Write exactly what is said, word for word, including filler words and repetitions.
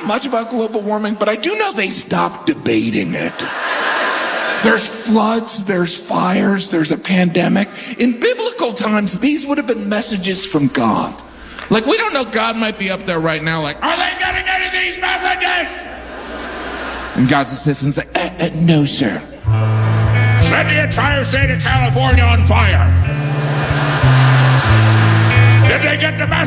much about global warming, but I do know they stopped debating it. There's floods, there's fires, there's a pandemic. In biblical times, these would have been messages from God. Like, we don't know, God might be up there right now like, are they getting any of these messages? And God's assistant's like, uh, uh, no, sir. Set the entire state of California on fire. Did they get the message?